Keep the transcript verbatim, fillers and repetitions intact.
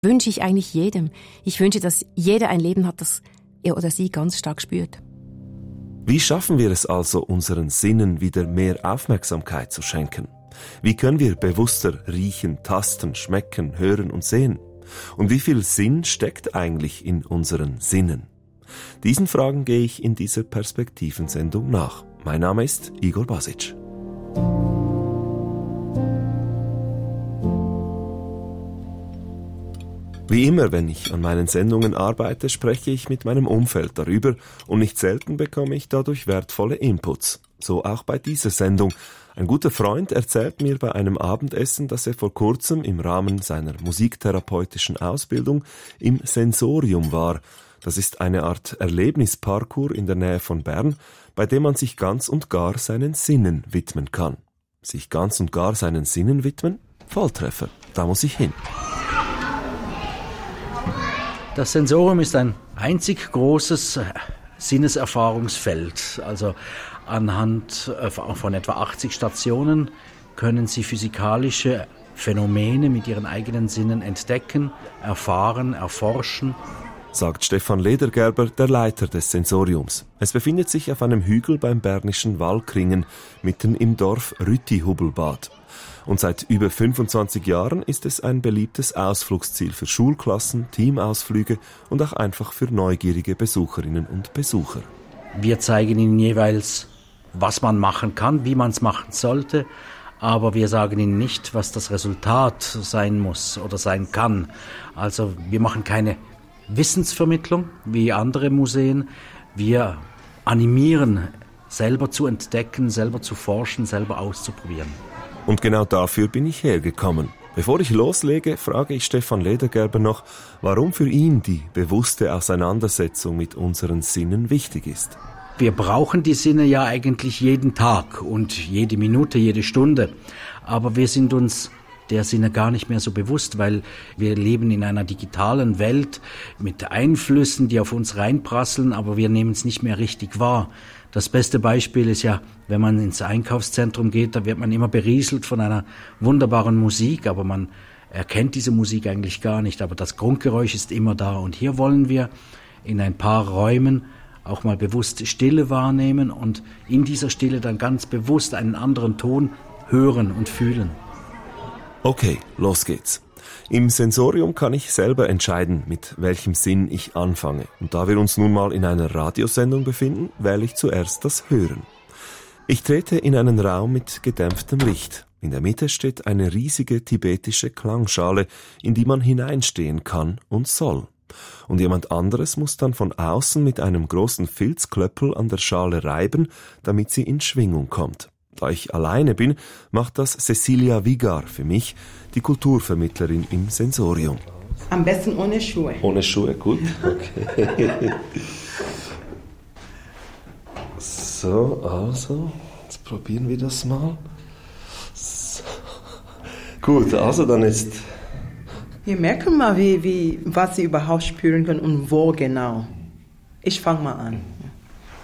Wünsche ich eigentlich jedem. Ich wünsche, dass jeder ein Leben hat, das er oder sie ganz stark spürt. Wie schaffen wir es also, unseren Sinnen wieder mehr Aufmerksamkeit zu schenken? Wie können wir bewusster riechen, tasten, schmecken, hören und sehen? Und wie viel Sinn steckt eigentlich in unseren Sinnen? Diesen Fragen gehe ich in dieser Perspektivensendung nach. Mein Name ist Igor Basic. Wie immer, wenn ich an meinen Sendungen arbeite, spreche ich mit meinem Umfeld darüber und nicht selten bekomme ich dadurch wertvolle Inputs. So auch bei dieser Sendung. Ein guter Freund erzählt mir bei einem Abendessen, dass er vor kurzem im Rahmen seiner musiktherapeutischen Ausbildung im Sensorium war. Das ist eine Art Erlebnisparcours in der Nähe von Bern, bei dem man sich ganz und gar seinen Sinnen widmen kann. Sich ganz und gar seinen Sinnen widmen? Volltreffer. Da muss ich hin. Das Sensorium ist ein einzig großes Sinneserfahrungsfeld. Also anhand von etwa achtzig Stationen können Sie physikalische Phänomene mit Ihren eigenen Sinnen entdecken, erfahren, erforschen. Sagt Stefan Ledergerber, der Leiter des Sensoriums. Es befindet sich auf einem Hügel beim bernischen Wallkringen, mitten im Dorf Rütti-Hubelbad. Und seit über fünfundzwanzig Jahren ist es ein beliebtes Ausflugsziel für Schulklassen, Teamausflüge und auch einfach für neugierige Besucherinnen und Besucher. Wir zeigen Ihnen jeweils, was man machen kann, wie man es machen sollte, aber wir sagen Ihnen nicht, was das Resultat sein muss oder sein kann. Also wir machen keine Wissensvermittlung wie andere Museen. Wir animieren, selber zu entdecken, selber zu forschen, selber auszuprobieren. Und genau dafür bin ich hergekommen. Bevor ich loslege, frage ich Stefan Ledergerber noch, warum für ihn die bewusste Auseinandersetzung mit unseren Sinnen wichtig ist. Wir brauchen die Sinne ja eigentlich jeden Tag und jede Minute, jede Stunde. Aber wir sind uns der Sinne gar nicht mehr so bewusst, weil wir leben in einer digitalen Welt mit Einflüssen, die auf uns reinprasseln, aber wir nehmen es nicht mehr richtig wahr. Das beste Beispiel ist ja, wenn man ins Einkaufszentrum geht, da wird man immer berieselt von einer wunderbaren Musik, aber man erkennt diese Musik eigentlich gar nicht. Aber das Grundgeräusch ist immer da. Und hier wollen wir in ein paar Räumen auch mal bewusst Stille wahrnehmen und in dieser Stille dann ganz bewusst einen anderen Ton hören und fühlen. Okay, los geht's. Im Sensorium kann ich selber entscheiden, mit welchem Sinn ich anfange. Und da wir uns nun mal in einer Radiosendung befinden, wähle ich zuerst das Hören. Ich trete in einen Raum mit gedämpftem Licht. In der Mitte steht eine riesige tibetische Klangschale, in die man hineinstehen kann und soll. Und jemand anderes muss dann von außen mit einem großen Filzklöppel an der Schale reiben, damit sie in Schwingung kommt. Da ich alleine bin, macht das Cecilia Vigar für mich, die Kulturvermittlerin im Sensorium. Am besten ohne Schuhe. Ohne Schuhe, gut. Okay. So, also, jetzt probieren wir das mal. So. Gut, also dann ist... Wir merken mal, wie, wie, was Sie überhaupt spüren können und wo genau. Ich fange mal an.